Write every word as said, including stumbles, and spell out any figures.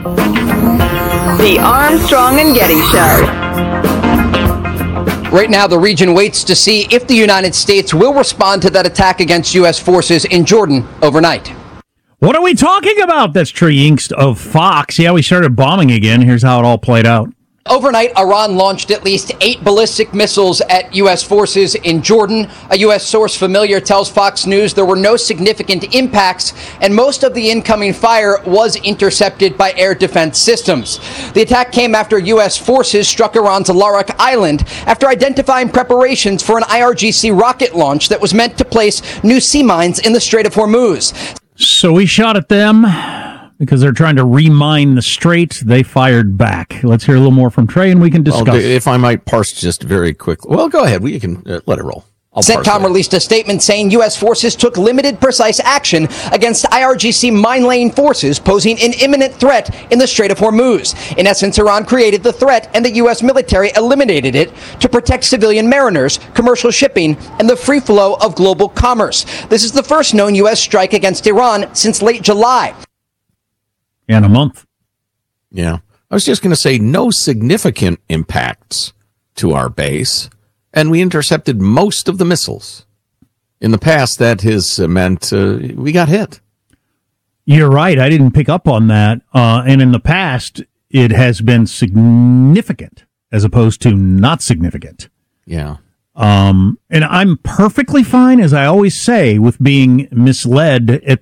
The Armstrong and Getty Show. Right now, the region waits to see if the United States will respond to that attack against U S forces in Jordan overnight. What are we talking about? That's Trey Yingst of Fox. Yeah, we started bombing again. Here's how it all played out. Overnight, Iran launched at least eight ballistic missiles at U S forces in Jordan. A U S source familiar tells Fox News there were no significant impacts, and most of the incoming fire was intercepted by air defense systems. The attack came after U S forces struck Iran's Larak Island after identifying preparations for an I R G C rocket launch that was meant to place new sea mines in the Strait of Hormuz. So we shot at them. Because they're trying to remine the strait, they fired back. Let's hear a little more from Trey, and we can discuss. Well, if I might parse just very quickly. Well, go ahead. We can uh, let it roll. CENTCOM released a statement saying U S forces took limited precise action against I R G C mine-laying forces posing an imminent threat in the Strait of Hormuz. In essence, Iran created the threat and the U S military eliminated it to protect civilian mariners, commercial shipping, and the free flow of global commerce. This is the first known U S strike against Iran since late July. In a month. Yeah. I was just going to say no significant impacts to our base, and we intercepted most of the missiles. In the past, that has meant uh, we got hit. You're right. I didn't pick up on that. Uh, and in the past, it has been significant as opposed to not significant. Yeah. Um, and I'm perfectly fine, as I always say, with being misled at